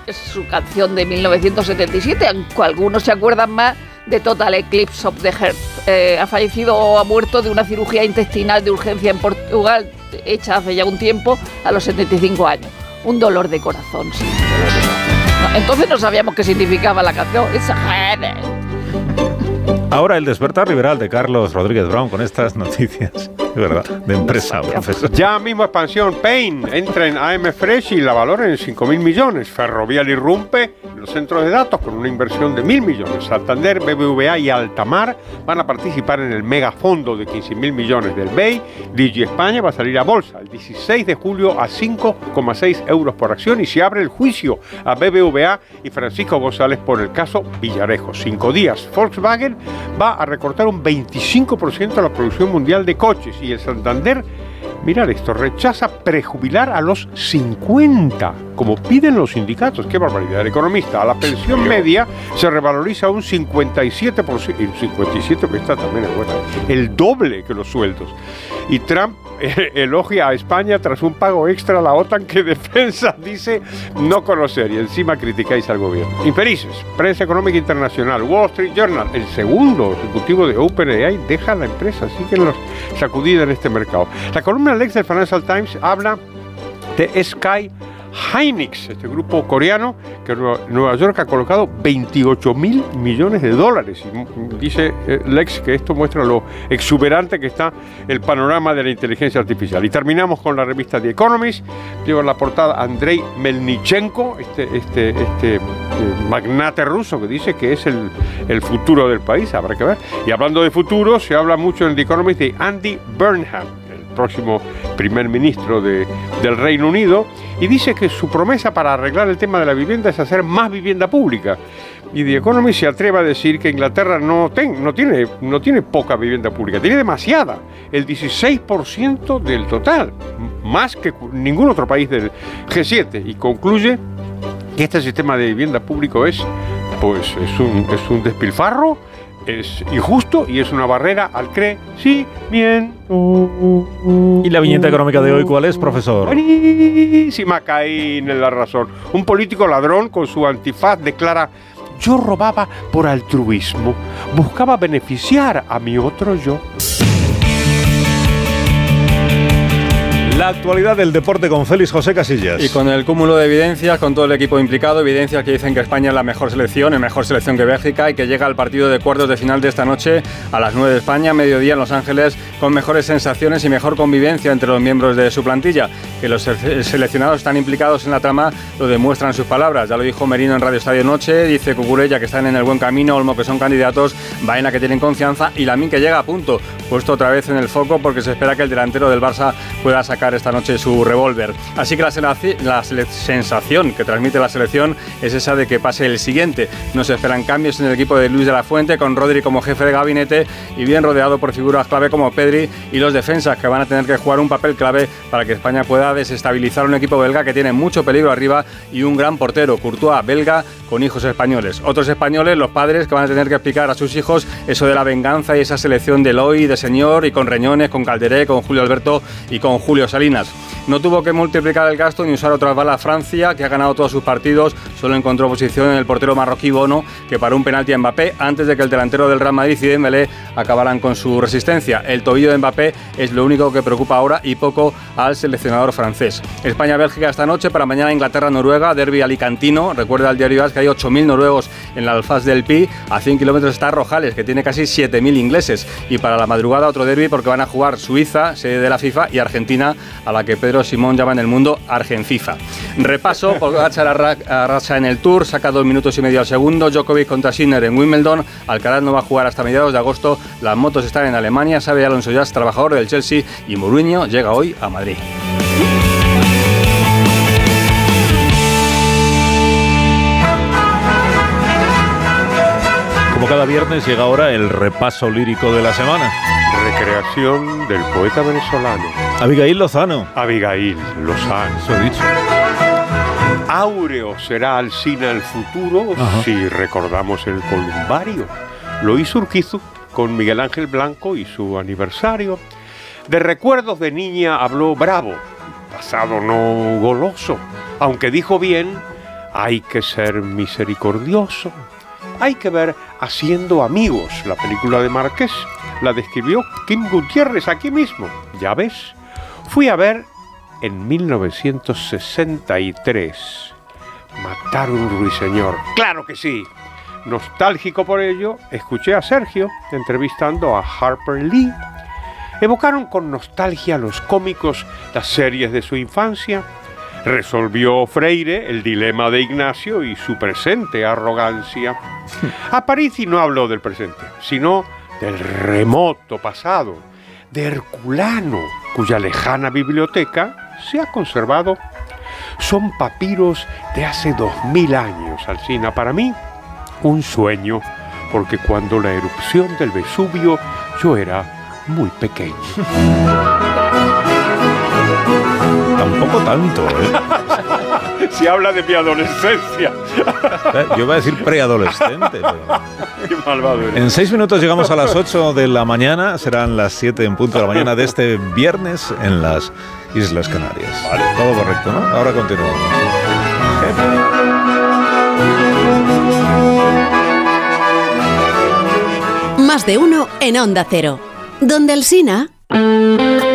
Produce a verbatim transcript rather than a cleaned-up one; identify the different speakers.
Speaker 1: es su canción de mil novecientos setenta y siete, aunque algunos se acuerdan más de Total Eclipse of the Heart. Eh, ha fallecido o ha muerto de una cirugía intestinal de urgencia en Portugal, hecha hace ya un tiempo, a los setenta y cinco años. Un dolor de corazón, sí. Dolor de corazón. No, entonces no sabíamos qué significaba la canción. Esa...
Speaker 2: Ahora el despertar liberal de Carlos Rodríguez Brown con estas noticias, de verdad, de empresa, profesor.
Speaker 3: Ya mismo expansión, Pain entra en A M Fresh y la valora en cinco mil millones. Ferrovial irrumpe en los centros de datos con una inversión de mil millones. Santander, B B V A y Altamar van a participar en el megafondo de quince mil millones del B E I. Digi España va a salir a bolsa el dieciséis de julio a cinco coma seis euros por acción y se abre el juicio a B B V A y Francisco González por el caso Villarejo. Cinco días. Volkswagen va a recortar un veinticinco por ciento la producción mundial de coches y el Santander, mirad esto, rechaza prejubilar a los cincuenta, como piden los sindicatos. ¡Qué barbaridad! El economista, a la pensión media se revaloriza un cincuenta y siete por ciento, y cincuenta y siete por ciento está también es buena, el doble que los sueldos. Y Trump eh, elogia a España tras un pago extra a la OTAN que Defensa dice no conocer y encima criticáis al gobierno. Infelices, Prensa Económica Internacional, Wall Street Journal, el segundo ejecutivo de OpenAI deja la empresa, así que los sacudida en este mercado. La columna Lex del Financial Times habla de Sky Hynix, este grupo coreano que Nueva York ha colocado veintiocho mil millones de dólares. Y dice eh, Lex que esto muestra lo exuberante que está el panorama de la inteligencia artificial. Y terminamos con la revista The Economist. Lleva en la portada Andrei Melnichenko, este, este, este eh, magnate ruso que dice que es el, el futuro del país. Habrá que ver. Y hablando de futuro, se habla mucho en The Economist de Andy Burnham, próximo primer ministro de, del Reino Unido, y dice que su promesa para arreglar el tema de la vivienda es hacer más vivienda pública. Y The Economist se atreve a decir que Inglaterra no, ten, no, tiene, no tiene poca vivienda pública, tiene demasiada, el dieciséis por ciento del total, más que ningún otro país del G siete, y concluye que este sistema de vivienda público es, pues, es un, es un despilfarro, es injusto y es una barrera al crecimiento.
Speaker 2: ¿Y la viñeta económica de hoy cuál es, profesor?
Speaker 3: Buenísima, caí en la razón. Un político ladrón con su antifaz declara: yo robaba por altruismo, buscaba beneficiar a mi otro yo.
Speaker 2: La actualidad del deporte con Félix José Casillas.
Speaker 4: Y con el cúmulo de evidencias, con todo el equipo implicado, evidencias que dicen que España es la mejor selección, es mejor selección que Bélgica y que llega al partido de cuartos de final de esta noche a las nueve de España, mediodía en Los Ángeles, con mejores sensaciones y mejor convivencia entre los miembros de su plantilla. Que los seleccionados están implicados en la trama lo demuestran sus palabras. Ya lo dijo Merino en Radio Estadio Noche, dice Cucurella que están en el buen camino, Olmo que son candidatos, Baena que tienen confianza y Lamine que llega a punto, puesto otra vez en el foco porque se espera que el delantero del Barça pueda sacar esta noche su revólver. Así que la, la sensación que transmite la selección es esa de que pase el siguiente. No se esperan cambios en el equipo de Luis de la Fuente, con Rodri como jefe de gabinete y bien rodeado por figuras clave como Pedri y los defensas, que van a tener que jugar un papel clave para que España pueda desestabilizar un equipo belga que tiene mucho peligro arriba y un gran portero, Courtois, belga, con hijos españoles. Otros españoles, los padres, que van a tener que explicar a sus hijos eso de la venganza y esa selección de Eloy, de Señor, y con Reñones, con Calderé, con Julio Alberto y con Julio Salinas. No tuvo que multiplicar el gasto ni usar otras balas Francia, que ha ganado todos sus partidos, solo encontró posición en el portero marroquí Bono, que paró un penalti a Mbappé antes de que el delantero del Real Madrid y Dembélé acabaran con su resistencia. El tobillo de Mbappé es lo único que preocupa ahora y poco al seleccionador francés. España-Bélgica esta noche, para mañana Inglaterra-Noruega, derbi alicantino. Recuerda al diario A S que hay ocho mil noruegos en la Alfaz del Pi, a cien kilómetros está Rojales, que tiene casi siete mil ingleses. Y para la madrugada otro derbi porque van a jugar Suiza, sede de la FIFA, y Argentina, a la que Pedro Simón llama en el mundo Argenfifa. Repaso, Pogačar arrasa en el Tour, saca dos minutos y medio al segundo. Djokovic contra Sinner en Wimbledon. Alcaraz no va a jugar hasta mediados de agosto. Las motos están en Alemania. Xabi Alonso ya es trabajador del Chelsea y Mourinho llega hoy a Madrid.
Speaker 2: Como cada viernes llega ahora el repaso lírico de la semana.
Speaker 3: Recreación del poeta venezolano
Speaker 2: Abigail Lozano.
Speaker 3: Abigail Lozano.
Speaker 2: Eso he dicho.
Speaker 3: Áureo será Alsina el futuro. Ajá. Si recordamos el Columbario. Lo hizo Urquizu con Miguel Ángel Blanco y su aniversario. De recuerdos de niña habló Bravo, pasado no goloso, aunque dijo bien Hay que ser misericordioso. Hay que ver Haciendo Amigos, la película de Márquez. La describió Kim Gutiérrez aquí mismo. ¿Ya ves? Fui a ver en mil novecientos sesenta y tres. Matar un ruiseñor. ¡Claro que sí! Nostálgico por ello, escuché a Sergio entrevistando a Harper Lee. Evocaron con nostalgia los cómicos, las series de su infancia. Resolvió Freire el dilema de Ignacio y su presente arrogancia. Aparici no habló del presente, sino del remoto pasado, de Herculano, cuya lejana biblioteca se ha conservado. Son papiros de hace dos mil años, Alsina. Para mí, un sueño, porque cuando la erupción del Vesubio yo era muy pequeño.
Speaker 2: Tampoco tanto, ¿eh?
Speaker 3: Si habla de mi adolescencia.
Speaker 2: Yo iba a decir preadolescente, pero...
Speaker 3: Qué malvado eres.
Speaker 2: En seis minutos llegamos a las ocho de la mañana, serán las siete en punto de la mañana de este viernes en las Islas Canarias.
Speaker 3: Vale.
Speaker 2: Todo correcto, ¿no? Ahora continuamos.
Speaker 5: Más de uno en Onda Cero. Donde Alsina...